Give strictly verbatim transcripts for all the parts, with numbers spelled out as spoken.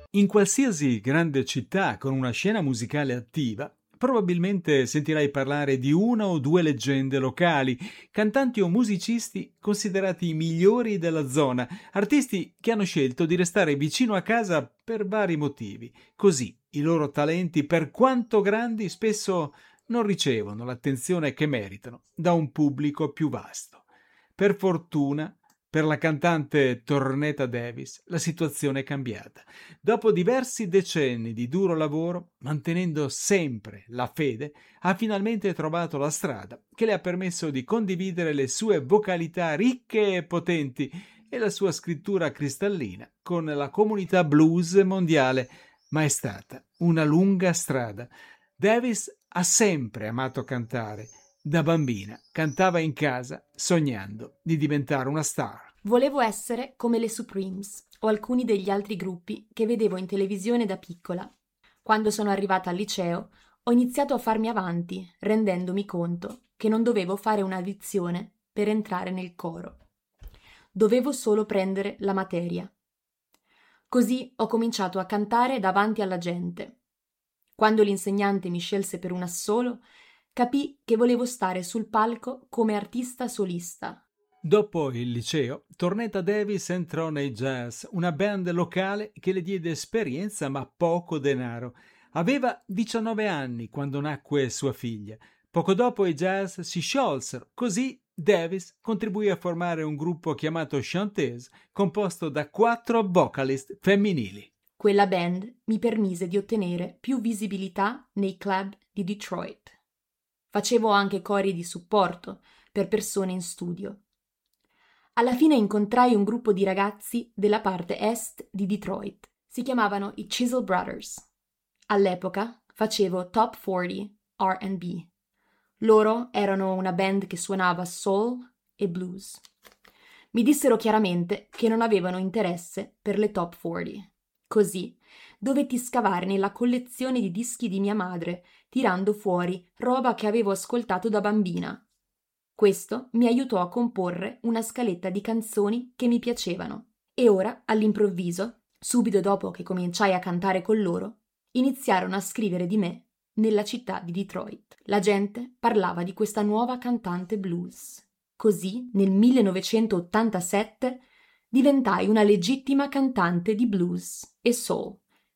In qualsiasi grande città con una scena musicale attiva, probabilmente sentirai parlare di una o due leggende locali, cantanti o musicisti considerati i migliori della zona, artisti che hanno scelto di restare vicino a casa per vari motivi. Così i loro talenti, per quanto grandi, spesso non ricevono l'attenzione che meritano da un pubblico più vasto. Per fortuna, per la cantante Tornetta Davis, la situazione è cambiata. Dopo diversi decenni di duro lavoro, mantenendo sempre la fede, ha finalmente trovato la strada che le ha permesso di condividere le sue vocalità ricche e potenti e la sua scrittura cristallina con la comunità blues mondiale, ma è stata una lunga strada. Davis ha sempre amato cantare. Da bambina cantava in casa sognando di diventare una star. Volevo essere come le Supremes o alcuni degli altri gruppi che vedevo in televisione da piccola. Quando sono arrivata al liceo, ho iniziato a farmi avanti, rendendomi conto che non dovevo fare un'audizione per entrare nel coro. Dovevo solo prendere la materia. Così ho cominciato a cantare davanti alla gente. Quando l'insegnante mi scelse per un assolo, capì che volevo stare sul palco come artista solista. Dopo il liceo, Tornetta Davis entrò nei Jazz, una band locale che le diede esperienza ma poco denaro. Aveva diciannove anni quando nacque sua figlia. Poco dopo i Jazz si sciolsero, così Davis contribuì a formare un gruppo chiamato Chanteuse, composto da quattro vocalist femminili. Quella band mi permise di ottenere più visibilità nei club di Detroit. Facevo anche cori di supporto per persone in studio. Alla fine incontrai un gruppo di ragazzi della parte est di Detroit. Si chiamavano i Chisel Brothers. All'epoca facevo top quaranta R and B. Loro erano una band che suonava soul e blues. Mi dissero chiaramente che non avevano interesse per le top quaranta. Così dovetti scavare nella collezione di dischi di mia madre, tirando fuori roba che avevo ascoltato da bambina. Questo mi aiutò a comporre una scaletta di canzoni che mi piacevano. E ora, all'improvviso, subito dopo che cominciai a cantare con loro, iniziarono a scrivere di me nella città di Detroit. La gente parlava di questa nuova cantante blues. Così, nel millenovecentottantasette, diventai una legittima cantante di blues e soul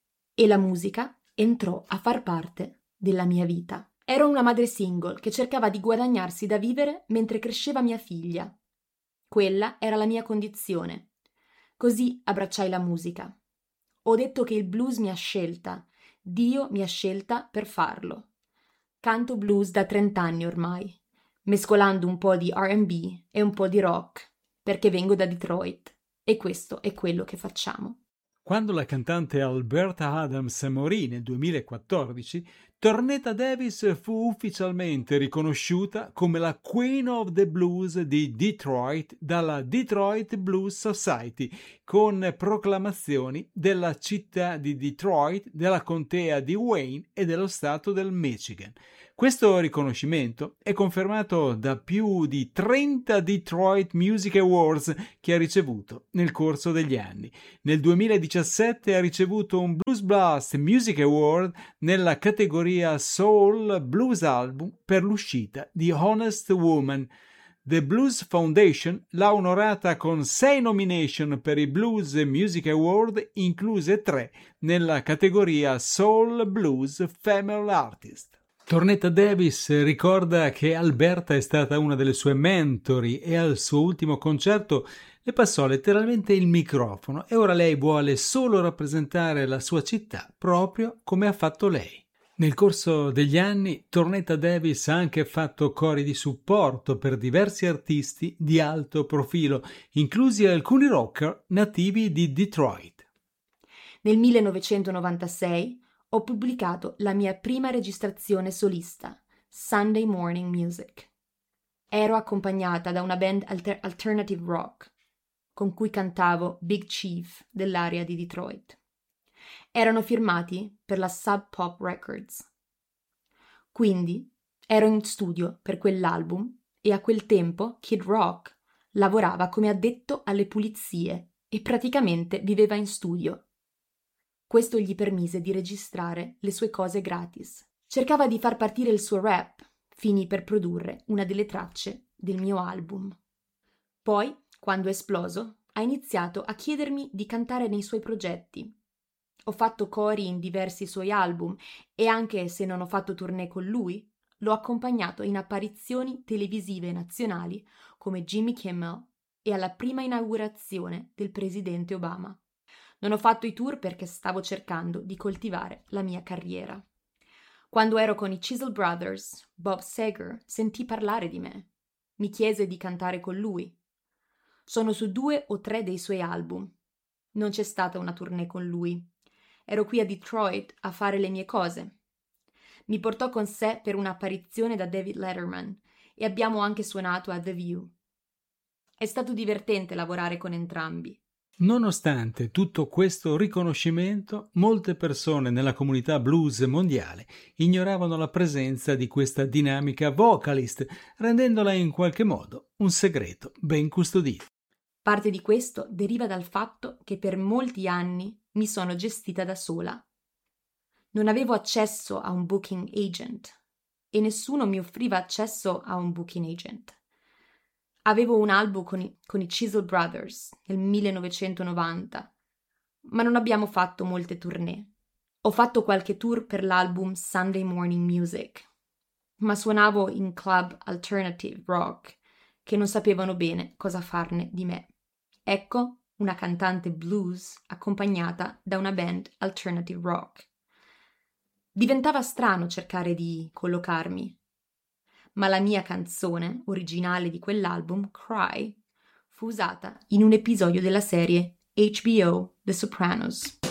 e la musica entrò a far parte della mia vita. Ero una madre single che cercava di guadagnarsi da vivere mentre cresceva mia figlia. Quella era la mia condizione. Così abbracciai la musica. Ho detto che il blues mi ha scelta, Dio mi ha scelta per farlo. Canto blues da trent'anni ormai, mescolando un po' di R and B e un po' di rock, perché vengo da Detroit e questo è quello che facciamo. Quando la cantante Alberta Adams morì nel duemilaquattordici, Tornetta Davis fu ufficialmente riconosciuta come la Queen of the Blues di Detroit dalla Detroit Blues Society, con proclamazioni della città di Detroit, della contea di Wayne e dello stato del Michigan. Questo riconoscimento è confermato da più di trenta Detroit Music Awards che ha ricevuto nel corso degli anni. Nel duemiladiciassette ha ricevuto un Blues Blast Music Award nella categoria Soul Blues Album per l'uscita di Honest Woman. The Blues Foundation l'ha onorata con sei nomination per i Blues Music Award, incluse tre nella categoria Soul Blues Female Artist. Tornetta Davis ricorda che Alberta è stata una delle sue mentori e al suo ultimo concerto le passò letteralmente il microfono e ora lei vuole solo rappresentare la sua città proprio come ha fatto lei. Nel corso degli anni Tornetta Davis ha anche fatto cori di supporto per diversi artisti di alto profilo, inclusi alcuni rocker nativi di Detroit. Nel millenovecentonovantasei ho pubblicato la mia prima registrazione solista, Sunday Morning Music. Ero accompagnata da una band alter- alternative rock, con cui cantavo Big Chief dell'area di Detroit. Erano firmati per la Sub Pop Records. Quindi ero in studio per quell'album e a quel tempo Kid Rock lavorava come addetto alle pulizie e praticamente viveva in studio. Questo gli permise di registrare le sue cose gratis. Cercava di far partire il suo rap, finì per produrre una delle tracce del mio album. Poi, quando è esploso, ha iniziato a chiedermi di cantare nei suoi progetti. Ho fatto cori in diversi suoi album e anche se non ho fatto tournée con lui, l'ho accompagnato in apparizioni televisive nazionali come Jimmy Kimmel e alla prima inaugurazione del presidente Obama. Non ho fatto i tour perché stavo cercando di coltivare la mia carriera. Quando ero con i Chisel Brothers, Bob Seger sentì parlare di me. Mi chiese di cantare con lui. Sono su due o tre dei suoi album. Non c'è stata una tournée con lui. Ero qui a Detroit a fare le mie cose. Mi portò con sé per un'apparizione da David Letterman e abbiamo anche suonato a The View. È stato divertente lavorare con entrambi. Nonostante tutto questo riconoscimento, molte persone nella comunità blues mondiale ignoravano la presenza di questa dinamica vocalist, rendendola in qualche modo un segreto ben custodito. Parte di questo deriva dal fatto che per molti anni mi sono gestita da sola. Non avevo accesso a un booking agent e nessuno mi offriva accesso a un booking agent. Avevo un album con i, con i Chisel Brothers nel millenovecentonovanta, ma non abbiamo fatto molte tournée. Ho fatto qualche tour per l'album Sunday Morning Music, ma suonavo in club alternative rock che non sapevano bene cosa farne di me. Ecco una cantante blues accompagnata da una band alternative rock. Diventava strano cercare di collocarmi, ma la mia canzone originale di quell'album, Cry, fu usata in un episodio della serie H B O The Sopranos.